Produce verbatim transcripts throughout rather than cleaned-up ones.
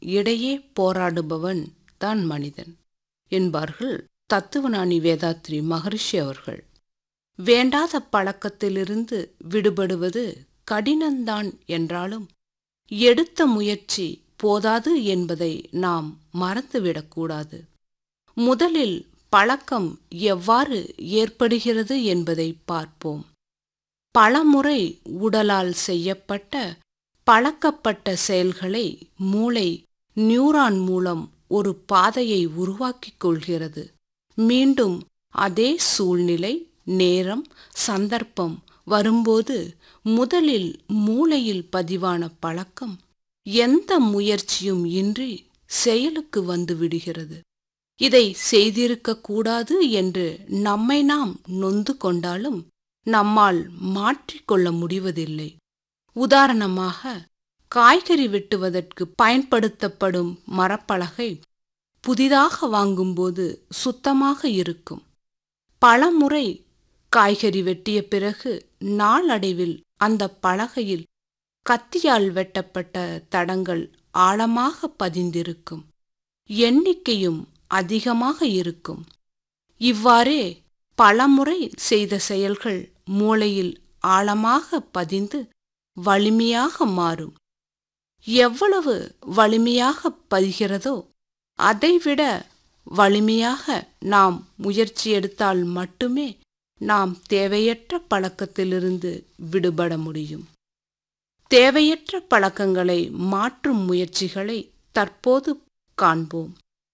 இடையே போராடுபவன் தான் மனிதன் என்பார்கள் தத்துவஞானி வேதாத்ரி மகரிஷி அவர்கள். வேண்டாத பழக்கத்திலிருந்து விடுபடுவது கடினந்தான் என்றாலும் எடுத்த முயற்சி போதாது என்பதை நாம் மறந்துவிடக்கூடாது. முதலில் பழக்கம் எவ்வாறு ஏற்படுகிறது என்பதை பார்ப்போம். பலமுறை உடலால் செய்யப்பட்ட பழக்கப்பட்ட செயல்களை மூளை நியூரான் மூலம் ஒரு பாதையை உருவாக்கிக் கொள்கிறது. மீண்டும் அதே சூழ்நிலை, நேரம், சந்தர்ப்பம் வரும்போது முதலில் மூளையில் பதிவான பழக்கம் எந்த முயற்சியும் இன்றி செயலுக்கு வந்து விடுகிறது. இதை செய்திருக்க கூடாது என்று நம்மை நாம் நொந்து கொண்டாலும் நம்மால் மாற்றிக்கொள்ள முடிவதில்லை. உதாரணமாக, காய்கறி வெட்டுவதற்கு பயன்படுத்தப்படும் மரப்பலகை புதிதாக வாங்கும்போது சுத்தமாக இருக்கும். பலமுறை காய்கறி வெட்டிய பிறகு நாளடைவில் அந்த பலகையில் கத்தியால் வெட்டப்பட்ட தடங்கள் ஆழமாக பதிந்திருக்கும், எண்ணிக்கையும் அதிகமாக இருக்கும். இவ்வாறே பலமுறை செய்த செயல்கள் மூளையில் ஆழமாக பதிந்து வலிமையாக மாறும். எவ்வளவு வலிமையாக பதிகிறதோ அதைவிட வலிமையாக நாம் முயற்சி எடுத்தால் மட்டுமே நாம் தேவையற்ற பழக்கத்திலிருந்து விடுபட முடியும். தேவையற்ற பழக்கங்களை மாற்றும் முயற்சிகளை தற்போது காண்போம்.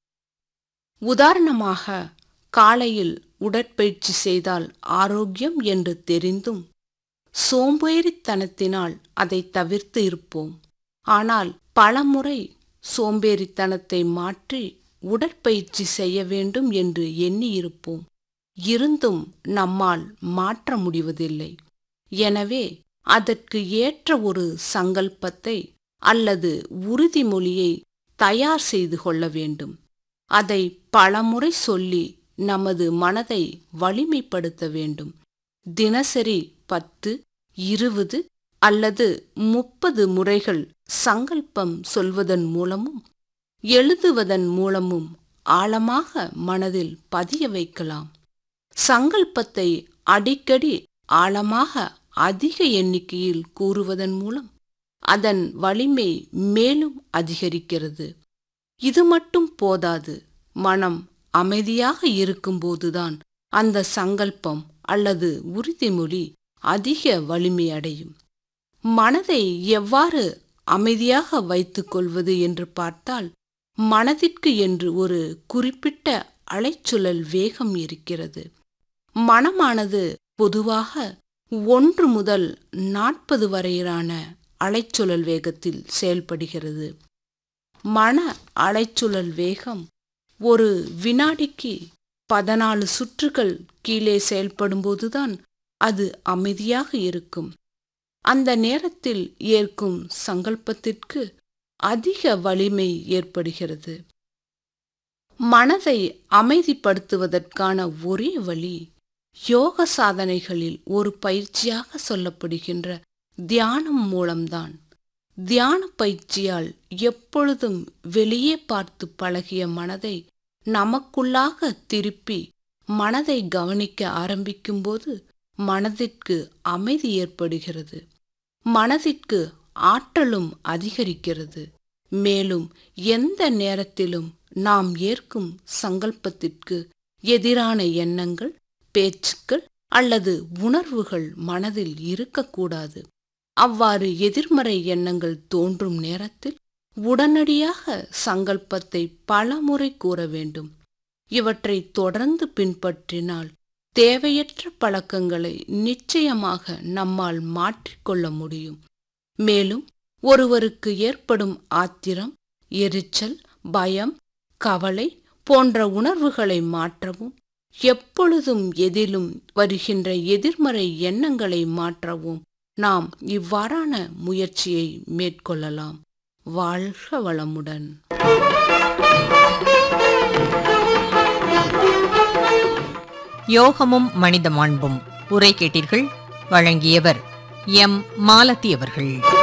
உதாரணமாக, காலையில் உடற்பயிற்சி செய்தால் ஆரோக்கியம் என்று தெரிந்தும் சோம்பேறித்தனத்தினால் அதை தவிர்த்து இருப்போம். ஆனால் பலமுறை சோம்பேறித்தனத்தை மாற்றி உடற்பயிற்சி செய்ய வேண்டும் என்று எண்ணியிருப்போம். இருந்தும் நம்மால் மாற்ற முடிவதில்லை. எனவே அதற்கு ஏற்ற ஒரு சங்கல்பத்தை அல்லது உறுதிமொழியை தயார் செய்து கொள்ள வேண்டும். அதை பலமுறை சொல்லி நமது மனதை வலிமைப்படுத்த வேண்டும். தினசரி பத்து, இருபது அல்லது முப்பது முறைகள் சங்கல்பம் சொல்வதன் மூலமும் எழுதுவதன் மூலமும் ஆழமாக மனதில் பதிய வைக்கலாம். சங்கல்பத்தை அடிக்கடி ஆழமாக அதிக எண்ணிக்கையில் கூறுவதன் மூலம் அதன் வலிமை மேலும் அதிகரிக்கிறது. இது மட்டும் போதாது. மனம் அமைதியாக இருக்கும்போதுதான் அந்த சங்கல்பம் அல்லது உறுதிமொழி அதிக வலிமையடையும். மனதை எவ்வாறு அமைதியாக வைத்துக் கொள்வது என்று பார்த்தால், மனதிற்கு என்று ஒரு குறிப்பிட்ட அலைச்சுழல் வேகம் இருக்கிறது. மனமானது பொதுவாக ஒன்று முதல் நாற்பது வரையிலான அலைச்சுழல் வேகத்தில் செயல்படுகிறது. மன அலைச்சுழல் வேகம் ஒரு வினாடிக்கு பதினாலு சுற்றுகள் கீழே செயல்படும்போதுதான் அது அமைதியாக இருக்கும். அந்த நேரத்தில் ஏற்கும் சங்கல்பத்திற்கு அதிக வலிமை ஏற்படுகிறது. மனதை அமைதிப்படுத்துவதற்கான ஒரே வழி யோக சாதனைகளில் ஒரு பயிற்சியாக சொல்லப்படுகின்ற தியானம் மூலம்தான். தியான பயிற்சியால் எப்பொழுதும் வெளியே பார்த்து பழகிய மனதை நமக்குள்ளாக திருப்பி மனதை கவனிக்க ஆரம்பிக்கும்போது மனதிற்கு அமைதி ஏற்படுகிறது. மனதிற்கு ஆற்றலும் அதிகரிக்கிறது. மேலும் எந்த நேரத்திலும் நாம் ஏற்கும் சங்கல்பத்திற்கு எதிரான எண்ணங்கள், பேச்சுக்கள் அல்லது உணர்வுகள் மனதில் இருக்கக்கூடாது. அவ்வாறு எதிர்மறை எண்ணங்கள் தோன்றும் நேரத்தில் உடனடியாக சங்கல்பத்தை பலமுறை கூற வேண்டும். இவற்றை தொடர்ந்து பின்பற்றினால் தேவையற்ற பழக்கங்களை நிச்சயமாக நம்மால் மாற்றிக்கொள்ள முடியும். மேலும் ஒருவருக்கு ஏற்படும் ஆத்திரம், எரிச்சல், பயம், கவலை போன்ற உணர்வுகளை மாற்றவும், எப்பொழுதும் எதிலும் வருகின்ற எதிர்மறை எண்ணங்களை மாற்றவும் நாம் இவ்வாறான முயற்சியை மேற்கொள்ளலாம். வாழ்க வளமுடன். யோகமும் மனித மாண்பும் உரை கேட்டீர்கள். வழங்கியவர் எம் மாலதி அவர்கள்.